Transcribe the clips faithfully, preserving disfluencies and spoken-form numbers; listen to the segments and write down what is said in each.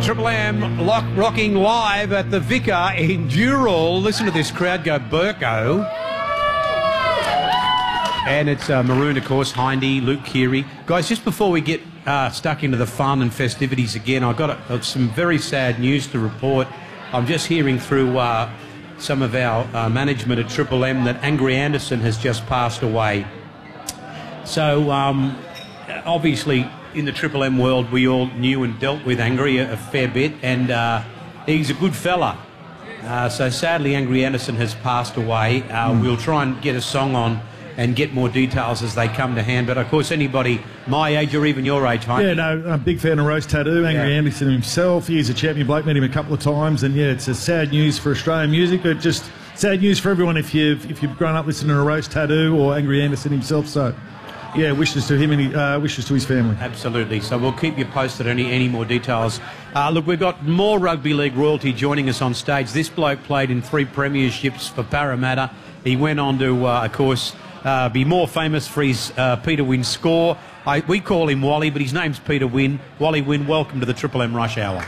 Triple M lock, rocking live at the Vicar in Dural. Listen to this crowd go Burko. And it's uh, Maroon, of course, Hindy, Luke Keary. Guys, just before we get uh, stuck into the fun and festivities again, I've got uh, some very sad news to report. I'm just hearing through uh, some of our uh, management at Triple M that Angry Anderson has just passed away. So, um, obviously, in the Triple M world, we all knew and dealt with Angry a, a fair bit, and uh, he's a good fella. Uh, so, sadly, Angry Anderson has passed away. Uh, mm. We'll try and get a song on and get more details as they come to hand. But, of course, anybody my age or even your age, Heine. Yeah, no, I'm a big fan of Roast Tattoo, Angry yeah. Anderson himself. He's a champion bloke, met him a couple of times. And, yeah, it's a sad news for Australian music, but just sad news for everyone if you've, if you've grown up listening to Roast Tattoo or Angry Anderson himself. So, yeah, wishes to him and he, uh, wishes to his family. Absolutely. So we'll keep you posted on any, any more details. Uh, look, we've got more rugby league royalty joining us on stage. This bloke played in three premierships for Parramatta. He went on to, uh, of course... Uh, be more famous for his uh, Peter Wynn score. I, we call him Wally, but his name's Peter Wynn. Wally Wynn, welcome to the Triple M Rush Hour.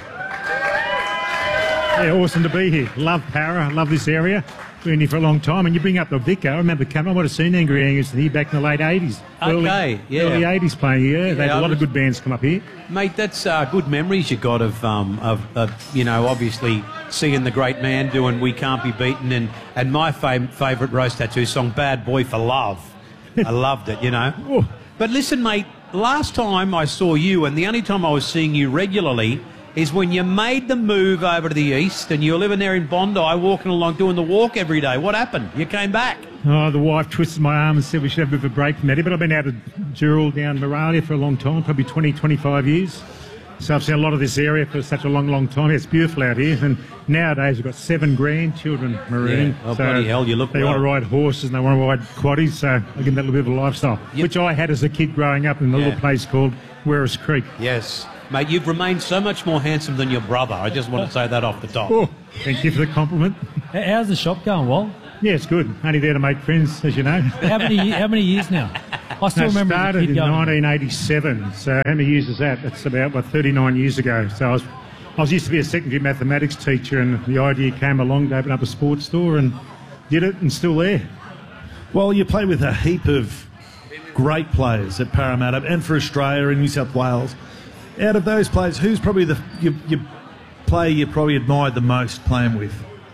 Yeah, awesome to be here. Love Para, love this area. Been here for a long time, and you bring up the Vicar. I remember coming. I would have seen Angry Anderson here back in the late eighties. Okay, early, yeah. Early eighties playing here. Yeah, they had a lot of good bands come up here. Mate, that's uh, good memories you got of, um, of, of, you know, obviously seeing the great man doing We Can't Be Beaten, and, and my fav favourite Roast Tattoo song, Bad Boy for Love. I loved it, you know. Oh. But listen, mate, last time I saw you, and the only time I was seeing you regularly, is when you made the move over to the east and you were living there in Bondi, walking along, doing the walk every day. What happened? You came back. Oh, the wife twisted my arm and said we should have a bit of a break from that. But I've been out of Dural down Moralia for a long time, probably twenty, twenty-five years. So I've seen a lot of this area for such a long, long time. It's beautiful out here. And nowadays we've got seven grandchildren, Maroon. Yeah. Oh, so bloody hell, you look They well. want to ride horses and they want to ride quaddies. So I give them that little bit of a lifestyle, Yep. which I had as a kid growing up in a Yeah. little place called Werris Creek. Yes. Mate, you've remained so much more handsome than your brother. I just want to say that off the top. Oh, thank you for the compliment. How's the shop going, Wal? Yeah, it's good. Only there to make friends, as you know. How many how many years now? I still No, remember as a started kid in going. nineteen eighty-seven. So how many years is that? That's about, what, thirty-nine years ago. So I was, I was used to be a secondary mathematics teacher, and the idea came along to open up a sports store, and did it, and still there. Well, you play with a heap of great players at Parramatta and for Australia and New South Wales. Out of those players, who's probably the you, you player you probably admired the most playing with?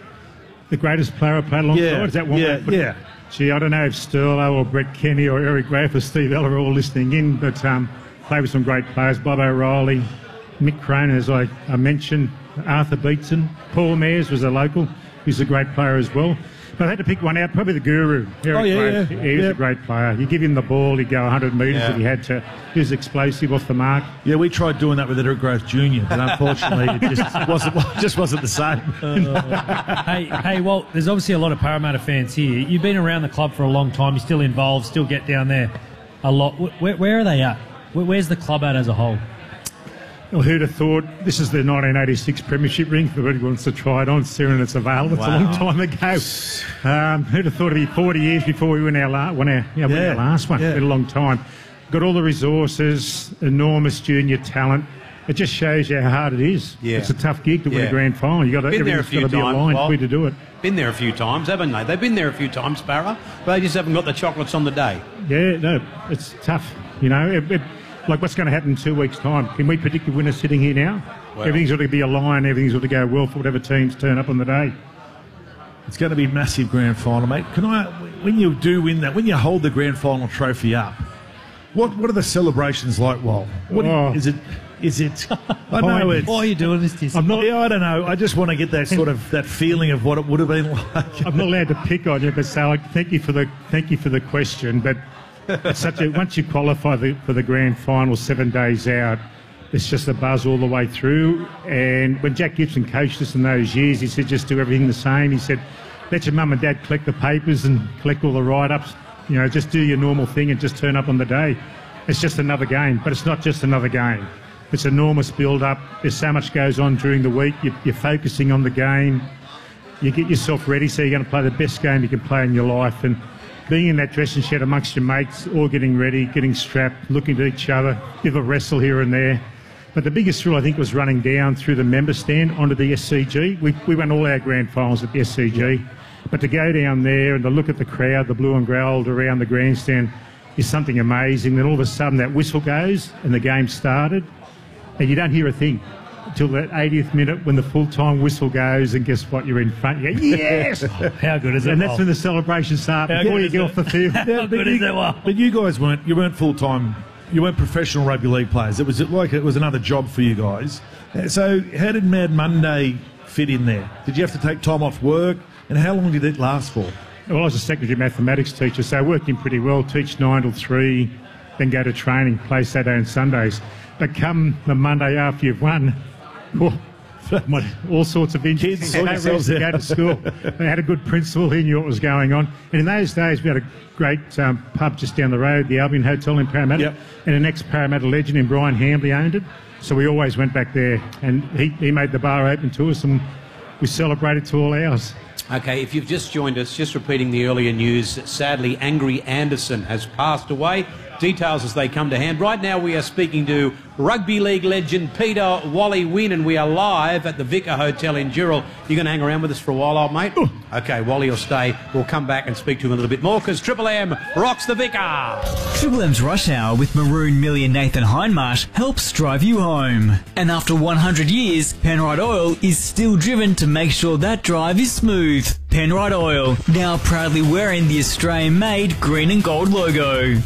The greatest player I played alongside? Yeah, Is that one yeah, way to put it? yeah. Gee, I don't know if Sterlo or Brett Kenny or Eric Graff or Steve Ella are all listening in, but um, played with some great players. Bob O'Reilly, Mick Cronin, as I, I mentioned, Arthur Beetson, Paul Mayers was a local. He's a great player as well. But I had to pick one out, probably the Guru, Eric Oh, yeah, Graff. yeah, He was yeah. a great player. You give him the ball, he'd go one hundred metres Yeah. if he had to. He was explosive off the mark. Yeah, we tried doing that with Eric Grove Junior, but unfortunately it just wasn't, just wasn't the same. Hey, hey, Wal, there's obviously a lot of Parramatta fans here. You've been around the club for a long time. You're still involved, still get down there a lot. Where, where are they at? Where, where's the club at as a whole? Well, who'd have thought this is the nineteen eighty-six Premiership ring? If anybody wants to try it on, soon it's available. It's Wow. a long time ago. Um, who'd have thought it'd be forty years before we win our, la won our, yeah, won Yeah, our last one? yeah. It's been a long time. Got all the resources, enormous junior talent. It just shows you how hard it is. Yeah. It's a tough gig to win Yeah. a grand final. You got to, Been there a everything's few got to be times, aligned Wal. for you to do it. Been there a few times, haven't they? They've been there a few times, Para, but they just haven't got the chocolates on the day. Yeah, no, it's tough. You know, it, it, like what's going to happen in two weeks' time? Can we predict the winner sitting here now? Well. Everything's got to be aligned. Everything's got to go well for whatever teams turn up on the day. It's going to be a massive grand final, mate. Can I, when you do win that, when you hold the grand final trophy up, what what are the celebrations like, Wal? What Oh. is it? Is it? I know it's. Why are you doing this, Tissi? I'm not. Yeah, I don't know. I just want to get that sort of that feeling of what it would have been like. I'm not allowed to pick on you, but so I thank you for the thank you for the question. But it's such a once you qualify the, for the grand final seven days out, it's just a buzz all the way through. And when Jack Gibson coached us in those years, he said just do everything the same. He said let your mum and dad collect the papers and collect all the write-ups. You know, just do your normal thing and just turn up on the day. It's just another game, but it's not just another game. It's enormous build-up. There's so much goes on during the week. You're, you're focusing on the game. You get yourself ready, so you're going to play the best game you can play in your life. And being in that dressing shed amongst your mates, all getting ready, getting strapped, looking at each other, give a wrestle here and there. But the biggest thrill, I think, was running down through the member stand onto the S C G. We, we won all our grand finals at the S C G. But to go down there and to look at the crowd, the blue and gold around the grandstand, is something amazing. Then all of a sudden that whistle goes and the game started, and you don't hear a thing until that eightieth minute when the full-time whistle goes, and guess what? You're in front. You go, yes! How good is it? And that's when the celebration starts How before good you is get it? off the field. How good is it? Wow. But you guys weren't you weren't full time. You weren't professional rugby league players. It was like it was another job for you guys. So how did Mad Monday fit in there? Did you have to take time off work? And how long did it last for? Well, I was a secondary mathematics teacher, so I worked in pretty well, teach nine till three, then go to training, play Saturday and Sundays. But come the Monday after you've won, oh, my, all sorts of injuries. Kids They sort had no themselves reason to out. go to school. They had a good principal, he knew what was going on. And in those days, we had a great um, pub just down the road, the Albion Hotel in Parramatta. Yep. And an ex-Parramatta legend in Brian Hambley owned it. So we always went back there. And he, he made the bar open to us, and we celebrated to all ours. Okay, if you've just joined us, just repeating the earlier news, sadly, Angry Anderson has passed away. Details as they come to hand. Right now we are speaking to rugby league legend Peter Wally Wynn, and we are live at the Vicar Hotel in Dural. You're going to hang around with us for a while, old mate? Ooh. Okay, Wally will stay. We'll come back and speak to him a little bit more, because Triple M rocks the Vicar. Triple M's Rush Hour with Maroon Millie and Nathan Hindmarsh helps drive you home. And after one hundred years, Penrite Oil is still driven to make sure that drive is smooth. Penrite Oil, now proudly wearing the Australian-made green and gold logo.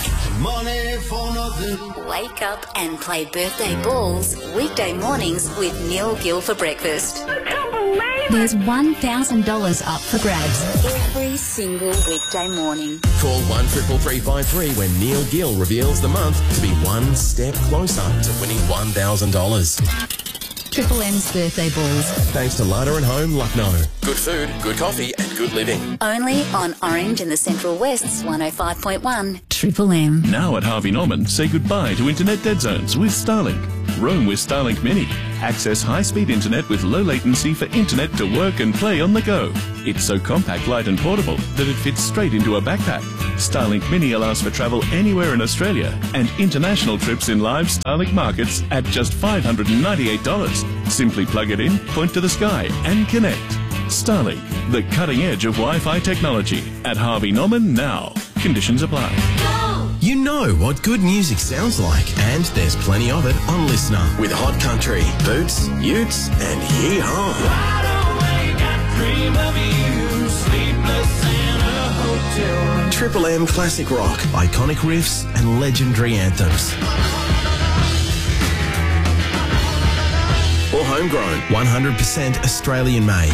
Wake up and play birthday balls weekday mornings with Neil Gill for breakfast. There's one thousand dollars up for grabs every single weekday morning. Call one triple three five three when Neil Gill reveals the month to be one step closer to winning one thousand dollars. Triple M's birthday balls. Thanks to Larder and Home, Lucknow. Good food, good coffee and good living. Only on Orange and the Central West's one oh five point one. Triple M. Now at Harvey Norman, say goodbye to internet dead zones with Starlink. Roam with Starlink Mini. Access high-speed internet with low latency for internet to work and play on the go. It's so compact, light and portable that it fits straight into a backpack. Starlink Mini allows for travel anywhere in Australia and international trips in live Starlink markets at just five hundred ninety-eight dollars. Simply plug it in, point to the sky and connect. Starlink, the cutting edge of Wi-Fi technology. At Harvey Norman now. Conditions apply. You know what good music sounds like, and there's plenty of it on Listener with Hot Country, Boots, Utes, and Yee-Haw. Triple M Classic Rock, iconic riffs and legendary anthems. Or homegrown, one hundred percent Australian made.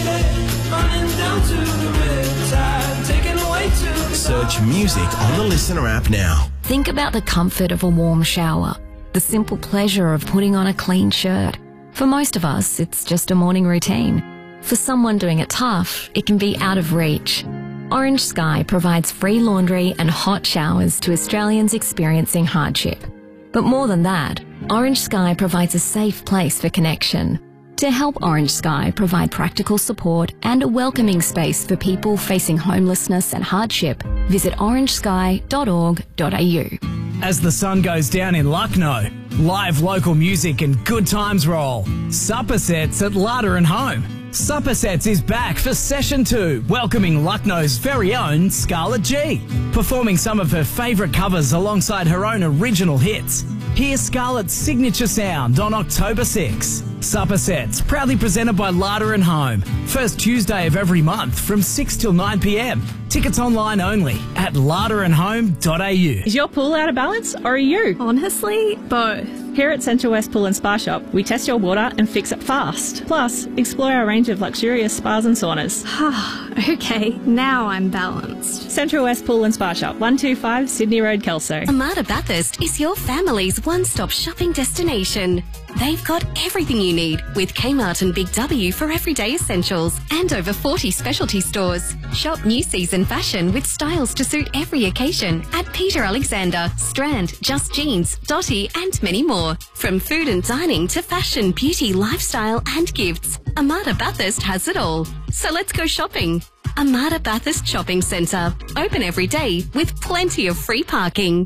Search music on the Listener app now. Think about the comfort of a warm shower, the simple pleasure of putting on a clean shirt. For most of us, it's just a morning routine. For someone doing it tough, it can be out of reach. Orange Sky provides free laundry and hot showers to Australians experiencing hardship. But more than that, Orange Sky provides a safe place for connection. To help Orange Sky provide practical support and a welcoming space for people facing homelessness and hardship, visit orange sky dot org dot a u. As the sun goes down in Lucknow, live local music and good times roll. Supper Sets at Larder and Home. Supper Sets is back for session two, welcoming Lucknow's very own Scarlett G, performing some of her favourite covers alongside her own original hits. Hear Scarlett's signature sound on October sixth. Supper Sets, proudly presented by Larder and Home. First Tuesday of every month from six till nine p m. Tickets online only at larder and home dot a u. Is your pool out of balance, or are you? Honestly, both. Here at Central West Pool and Spa Shop, we test your water and fix it fast. Plus, explore our range of luxurious spas and saunas. Okay, now I'm balanced. Central West Pool and Spa Shop, one two five Sydney Road, Kelso. Armada Bathurst is your family's one-stop shopping destination. They've got everything you need with Kmart and Big W for everyday essentials and over forty specialty stores. Shop new season fashion with styles to suit every occasion at Peter Alexander, Strand, Just Jeans, Dotty and many more. From food and dining to fashion, beauty, lifestyle and gifts, Armada Bathurst has it all. So let's go shopping. Armada Bathurst Shopping Centre. Open every day with plenty of free parking.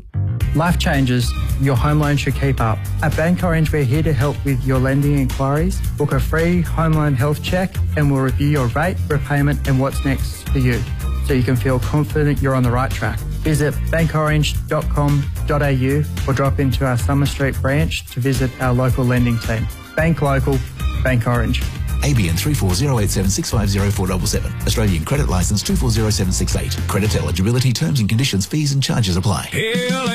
Life changes, your home loan should keep up. At Bank Orange, we're here to help with your lending inquiries. Book a free home loan health check and we'll review your rate, repayment and what's next for you, so you can feel confident you're on the right track. Visit bank orange dot com dot a u or drop into our Summer Street branch to visit our local lending team. Bank local, Bank Orange. A B N three four zero eight seven six five zero four seven seven. Australian Credit Licence two four zero seven six eight. Credit eligibility, terms and conditions, fees and charges apply.